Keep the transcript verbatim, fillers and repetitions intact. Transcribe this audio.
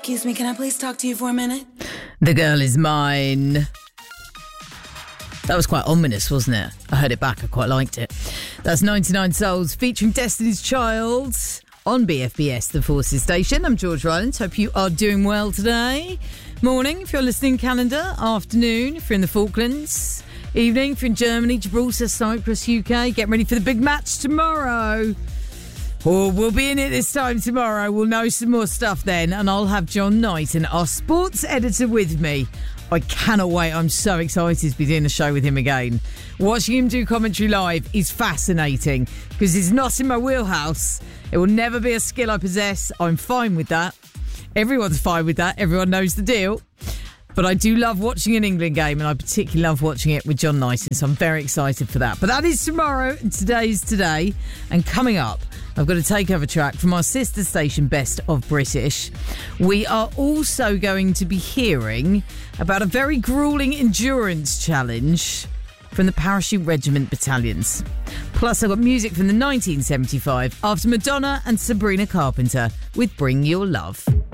Excuse me, can I please talk to you for a minute? The girl is mine. That was quite ominous, wasn't it? I heard it back, I quite liked it. That's ninety-nine Souls featuring Destiny's Child on B F B S, the Forces Station. I'm George Ryland. Hope you are doing well today. Morning, if you're listening Canada. Afternoon, if you're in the Falklands. Evening, if you're in Germany, Gibraltar, Cyprus, U K. Get ready for the big match tomorrow. Oh, we'll be in it this time tomorrow. We'll know some more stuff then. And I'll have John Knighton, our sports editor, with me. I cannot wait. I'm so excited to be doing the show with him again. Watching him do commentary live is fascinating because it's not in my wheelhouse. It will never be a skill I possess. I'm fine with that. Everyone's fine with that. Everyone knows the deal. But I do love watching an England game, and I particularly love watching it with John Knighton, so I'm very excited for that. But that is tomorrow, and today's today. And coming up, I've got a takeover track from our sister station, Best of British. We are also going to be hearing about a very gruelling endurance challenge from the Parachute Regiment battalions. Plus, I've got music from the nineteen seventy-five after Madonna and Sabrina Carpenter with Bring Your Love.